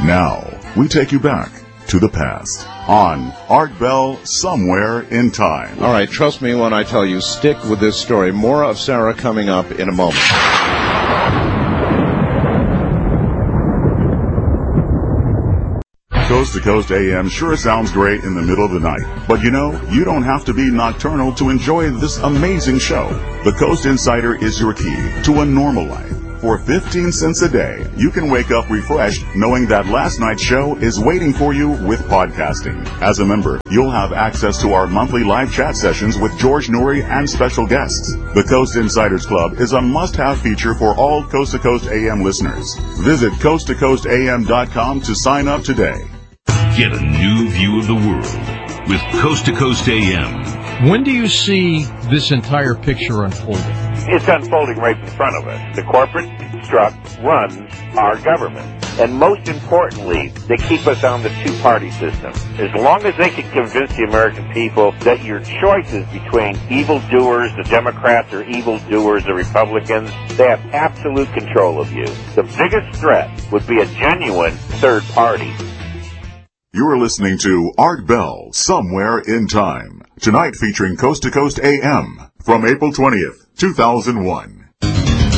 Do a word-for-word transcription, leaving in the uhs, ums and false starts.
Now, we take you back to the past on Art Bell Somewhere in Time. All right, trust me when I tell you, stick with this story. More of Sarah coming up in a moment. Coast to Coast A M sure sounds great in the middle of the night. But you know, you don't have to be nocturnal to enjoy this amazing show. The Coast Insider is your key to a normal life. For fifteen cents a day, you can wake up refreshed knowing that last night's show is waiting for you with podcasting. As a member, you'll have access to our monthly live chat sessions with George Noory and special guests. The Coast Insiders Club is a must-have feature for all Coast to Coast A M listeners. Visit coast to coast a m dot com to sign up today. Get a new view of the world with Coast to Coast A M. When do you see this entire picture unfolding? It's unfolding right in front of us. The corporate struct runs our government. And most importantly, they keep us on the two-party system. As long as they can convince the American people that your choices between evildoers, the Democrats, or evildoers, the Republicans, they have absolute control of you. The biggest threat would be a genuine third party. You are listening to Art Bell Somewhere in Time. Tonight featuring Coast to Coast A M from April twentieth, two thousand one.